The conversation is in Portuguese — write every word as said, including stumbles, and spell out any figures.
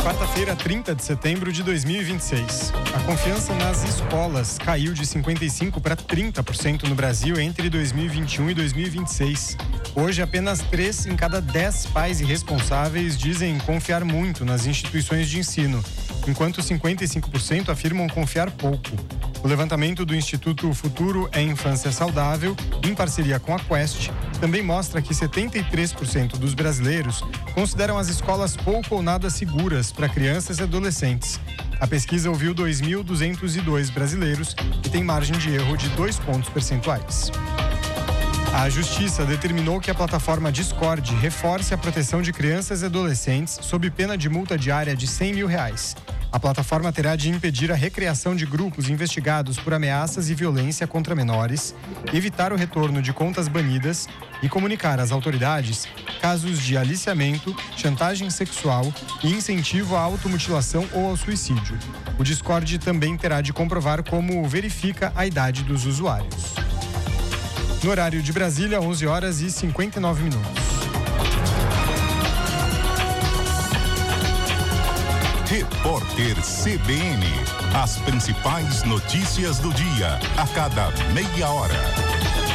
Quarta-feira, trinta de setembro de dois mil e vinte e seis. A confiança nas escolas caiu de cinquenta e cinco por cento para trinta por cento no Brasil entre dois mil e vinte e um e dois mil e vinte e seis. Hoje, apenas três em cada dez pais e responsáveis dizem confiar muito nas instituições de ensino, enquanto cinquenta e cinco por cento afirmam confiar pouco. O levantamento do Instituto Futuro é Infância Saudável, em parceria com a Quest, também mostra que setenta e três por cento dos brasileiros consideram as escolas pouco ou nada seguras para crianças e adolescentes. A pesquisa ouviu dois mil duzentos e dois brasileiros e tem margem de erro de dois pontos percentuais. A Justiça determinou que a plataforma Discord reforce a proteção de crianças e adolescentes sob pena de multa diária de cem mil reais. A plataforma terá de impedir a recriação de grupos investigados por ameaças e violência contra menores, evitar o retorno de contas banidas e comunicar às autoridades casos de aliciamento, chantagem sexual e incentivo à automutilação ou ao suicídio. O Discord também terá de comprovar como verifica a idade dos usuários. No horário de Brasília, onze horas e cinquenta e nove minutos. Repórter C B N. As principais notícias do dia, a cada meia hora.